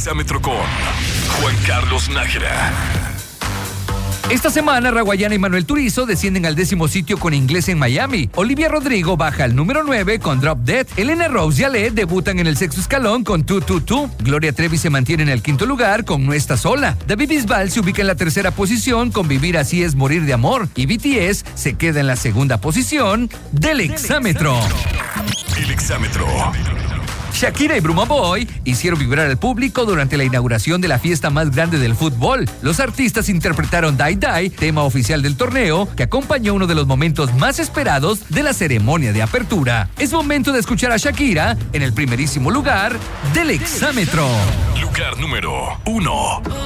Exámetro con Juan Carlos Nájera. Esta semana, Raguayana y Manuel Turizo descienden al 10º sitio con Inglés en Miami. Olivia Rodrigo baja al número 9 con Drop Dead. Elena Rose y Ale debutan en el 6º escalón con Tu Tu Tu. Gloria Trevi se mantiene en el 5º lugar con No Está Sola. David Bisbal se ubica en la 3ª posición con Vivir Así Es Morir de Amor. Y BTS se queda en la 2ª posición del Exámetro. El Exámetro. Shakira y Bruma Boy hicieron vibrar al público durante la inauguración de la fiesta más grande del fútbol. Los artistas interpretaron Die Die, tema oficial del torneo, que acompañó uno de los momentos más esperados de la ceremonia de apertura. Es momento de escuchar a Shakira en el primerísimo lugar del Exámetro. Lugar número 1.